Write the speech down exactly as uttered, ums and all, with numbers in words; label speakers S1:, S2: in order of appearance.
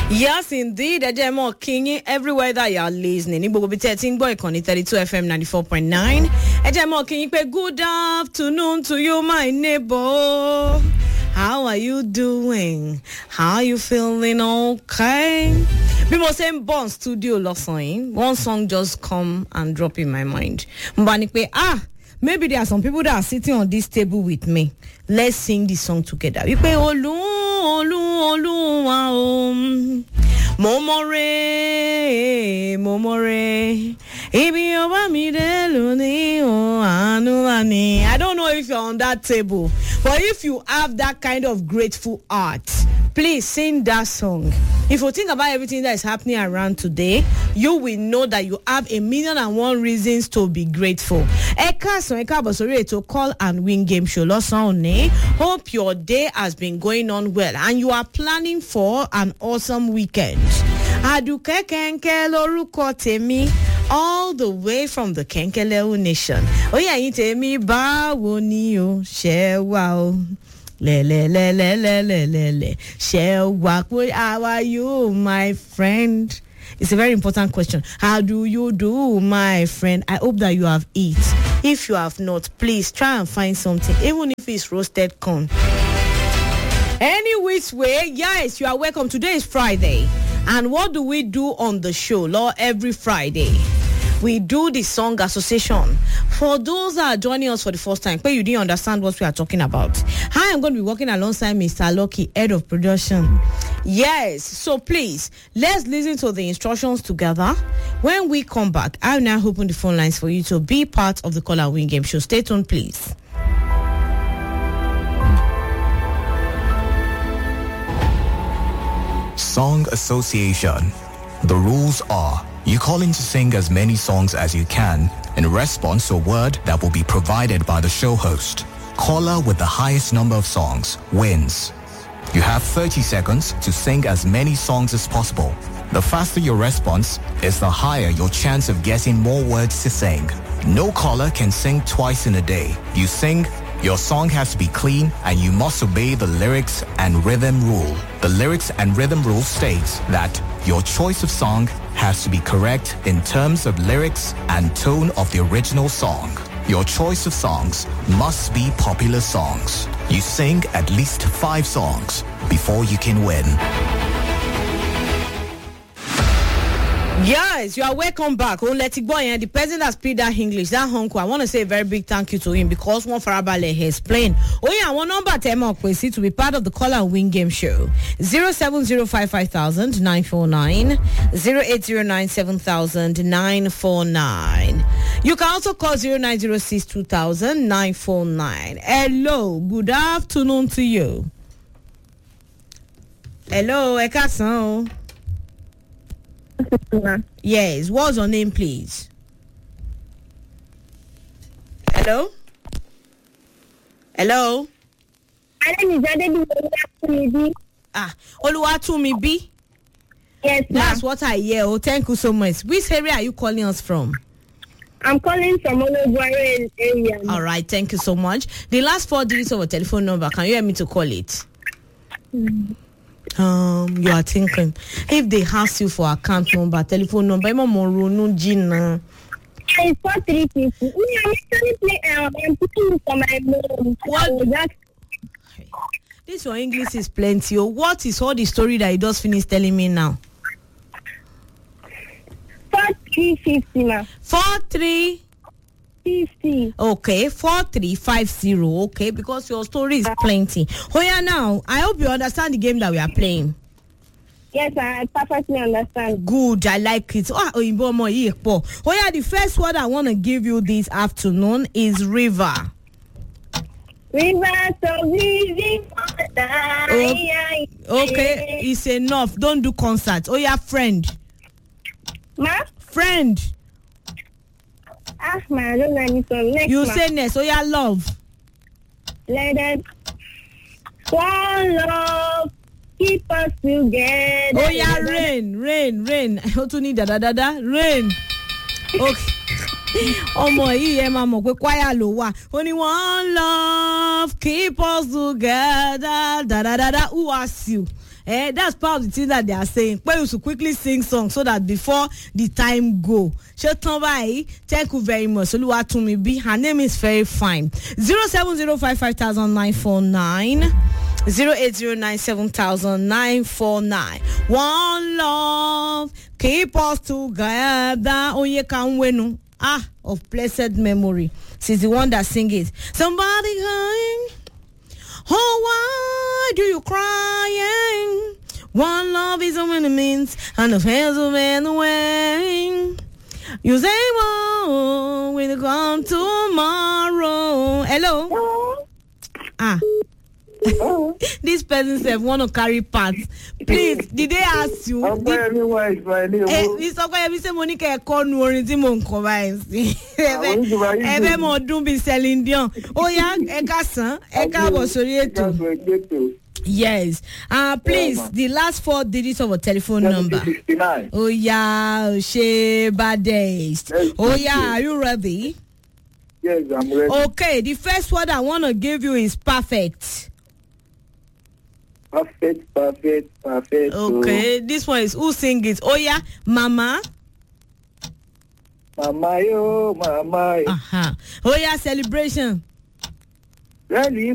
S1: Yes, indeed. Ejemo Kingi, everywhere that you are listening. Igbo bi thirteen boy Koni thirty-two F M ninety-four point nine. Ejemo Kingi pe good afternoon to you, my neighbor. How are you doing? How are you feeling? Okay. People saying born studio lọ́sàn-án. One song just come and drop in my mind. Mbani pe ah, maybe there are some people that are sitting on this table with me. Let's sing this song together. We pe olu olu olu wa o. Momore, momore. Ibi oba mi de luni o anulani. I don't know if you're on that table, but if you have that kind of grateful heart, please sing that song. If you think about everything that is happening around today, you will know that you have a million and one reasons to be grateful. Eka so eka bosori to call and win game show lọ́sàn-án. Hope your day has been going on well and you are planning for an awesome weekend. Aduke Kenke lorúkọ tèmi, all the way from the Kenkeleu nation. Oya yin tèmi báwo ni o ṣé wà o. Le le le le le le le le. Shewa, how are you, my friend? It's a very important question. How do you do, my friend? I hope that you have eaten. If you have not, please try and find something, even if it's roasted corn. Any which way, yes, you are welcome. Today is Friday. And what do we do on the show, Lord, every Friday? We do the song association. For those that are joining us for the first time, but you didn't understand what we are talking about. Hi, I'm going to be working alongside Mister Loki, head of production. Yes, so please, let's listen to the instructions together. When we come back, I'll now open the phone lines for you to be part of the Call and Win Game show. Stay tuned, please.
S2: Song association. The rules are: you call in to sing as many songs as you can in response to a word that will be provided by the show host. Caller with the highest number of songs wins. You have thirty seconds to sing as many songs as possible. The faster your response is, the higher your chance of getting more words to sing. No caller can sing twice in a day. You sing, your song has to be clean and you must obey the lyrics and rhythm rule. The lyrics and rhythm rule states that your choice of song has to be correct in terms of lyrics and tone of the original song. Your choice of songs must be popular songs. You sing at least five songs before you can win.
S1: Yes, you are welcome back. Oh, let it go. And the person that speak that English, that Honko, I want to say a very big thank you to him because one Farabale has explained. Oh yeah, one number ten to be part of the Call and Win Game show. Zero seven zero five five thousand nine four nine zero eight zero nine seven thousand nine four nine. You can also call zero nine zero six two thousand nine four nine. Hello, good afternoon to you. Hello, Ekasan. Yes, what's your name, please? Hello? Hello?
S3: My name is Adedi.
S1: Ah, Oluwatumibi?
S3: Yes, ma'am.
S1: That's what I hear. Oh, thank you so much. Which area are you calling us from?
S3: I'm calling from Ologware area.
S1: All right, thank you so much. The last four digits of a telephone number, can you help me to call it? Mm. Um, you are thinking, if they ask you for account number, telephone number, I'm Gina.
S3: It's four three fifty. I'm actually playing. I'm putting for my mom.
S1: What? This your English is plenty. What is all the story that you just finished telling me now?
S3: Four three fifty, ma.
S1: Four three.
S3: fifty.
S1: Okay, four three five zero. Okay, because your story is plenty. Oh yeah, now I hope you understand the game that we are playing.
S3: Yes, I perfectly understand.
S1: Good, I like it. Oh, oh yeah, the first word I want to give you this afternoon is river.
S3: River so living.
S1: Okay, okay, it's enough. Don't do concerts. Oh yeah, friend.
S3: Ma?
S1: Friend.
S3: Ah, man, I don't know any song. Next,
S1: you
S3: ma.
S1: say next. Oh yeah, love.
S3: Let it. One love keep us together.
S1: Oh yeah, rain, rain, rain. I also need da da da da rain. Okay. Ọmọ yìí ẹ máa mọ̀ pé choir ló wà. Only one love keep us together. Da da da da. Who asked you? Eh, that's part of the thing that they are saying. But you should quickly sing songs so that before the time go. Thank you very much. Oluwatumi B. Her name is very fine. zero seven zero five five thousand nine four nine. zero eight zero nine seven thousand nine four nine. One love, keep us together. Oye Kanwenu, ah, of blessed memory. She's the one that sing it. Somebody crying, oh, why do you crying? One love is so many means, and the hands of man away. You say, oh, when you come tomorrow. Hello? Ah. This person said want to carry parts. Please, did they ask you?
S4: I'm very wise by name.
S1: Eh, this is why we say Monica Cornu or anything mon combines. Ebe mo dun be selling dion. Oh yeah, Eka san, Eka was sorry. Yes. Uh please, yeah, the last four digits of a telephone number.
S4: sixty-nine.
S1: Oh yeah, she bad days.
S4: Yes,
S1: oh yeah, are you ready?
S4: Yes, I'm ready.
S1: Okay, the first word I want to give you is perfect.
S4: Perfect, perfect, perfect.
S1: Okay, this one is who sing it? Oh yeah, Mama.
S4: Mama yo, mama yo.
S1: Uh-huh. Oh yeah, celebration.
S4: Really?